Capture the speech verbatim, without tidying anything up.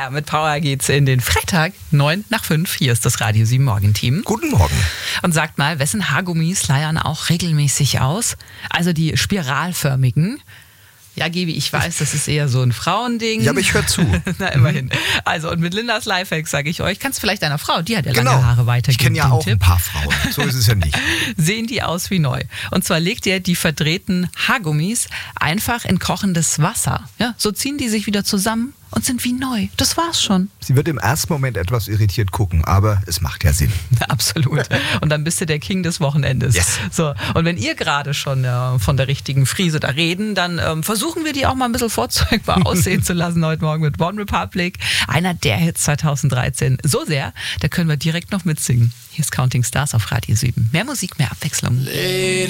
Yeah, mit Power geht's in den Freitag, neun nach fünf. Hier ist das Radio sieben Morgenteam. Guten Morgen. Und sagt mal, wessen Haargummis leiern auch regelmäßig aus? Also die spiralförmigen. Ja, Gebi, ich weiß, das ist eher so ein Frauending. Ja, aber ich höre zu. Na, immerhin. Also, und mit Lindas Lifehack sage ich euch, kannst du vielleicht deiner Frau, die hat ja Genau. lange Haare, weitergeben. Ich kenne ja den auch Tipp. ein paar Frauen. So ist es ja nicht. Sehen die aus wie neu. Und zwar legt ihr die verdrehten Haargummis einfach in kochendes Wasser. Ja, so ziehen die sich wieder zusammen und sind wie neu. Das war's schon. Sie wird im ersten Moment etwas irritiert gucken, aber es macht ja Sinn. Absolut. Und dann bist du der King des Wochenendes. Yes. So. Und wenn ihr gerade schon äh, von der richtigen Frise da reden, dann ähm, versuchen wir die auch mal ein bisschen vorzeigbar aussehen zu lassen heute Morgen mit One Republic. Einer der Hits zweitausenddreizehn. So sehr, da können wir direkt noch mitsingen. Hier ist Counting Stars auf Radio sieben. Mehr Musik, mehr Abwechslung.